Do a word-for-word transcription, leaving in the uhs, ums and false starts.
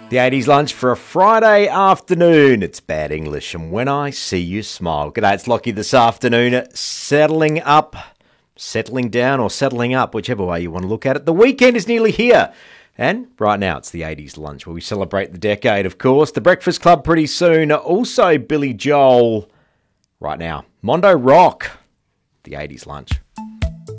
The eighties lunch for a Friday afternoon. It's Bad English, and when I see you smile. G'day, it's Lockie this afternoon. Settling up, settling down, or settling up, whichever way you want to look at it. The weekend is nearly here. And right now, it's the eighties lunch, where we celebrate the decade, of course. The Breakfast Club pretty soon. Also, Billy Joel. Right now, Mondo Rock. The eighties lunch.